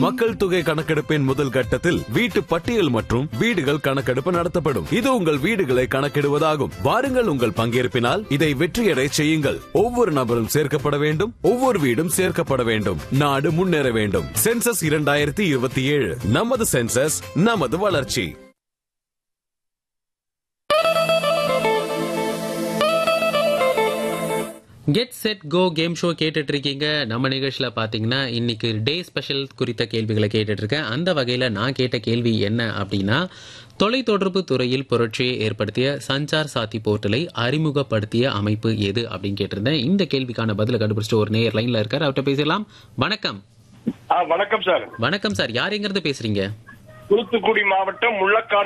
மக்கள் தொகை கணக்கெடுப்பின் முதல் கட்டத்தில் வீட்டு பட்டியல் மற்றும் வீடுகள் கணக்கெடுப்பு நடத்தப்படும். இது உங்கள் வீடுகளை கணக்கிடுவதாகும். வாருங்கள், உங்கள் பங்கேற்பினால் இதை வெற்றியடை செய்யுங்கள். ஒவ்வொரு நபரும் சேர்க்கப்பட வேண்டும், ஒவ்வொரு வீடும் சேர்க்கப்பட வேண்டும். நாடு முன்னேற வேண்டும். சென்சஸ் 2027. நமது சென்சஸ், நமது வளர்ச்சி. Get set go game show கேட்டுட்டு இருக்கீங்க. நம்ம நிகழ்ச்சியில பாத்தீங்கன்னா இன்னைக்கு டே ஸ்பெஷல் குறித்த கேள்விகளை கேட்டுட்டு இருக்கேன். அந்த வகையில நான் கேட்ட கேள்வி என்ன அப்படின்னா, தொலைத்தொடர்பு துறையில் புரட்சியை ஏற்படுத்திய சஞ்சார் சாத்தி போர்ட்டலை அறிமுகப்படுத்திய அமைப்பு எது அப்படின்னு கேட்டிருந்தேன். இந்த கேள்விக்கான பதில கண்டுபிடிச்சிட்டு ஒரு நேயர் லைன்ல இருக்காரு, அவர்கிட்ட பேசலாம். வணக்கம். வணக்கம் சார். வணக்கம் சார், யார் எங்க இருந்து பேசுறீங்க? தூத்துக்குடி மாவட்டம் முள்ளக்காடு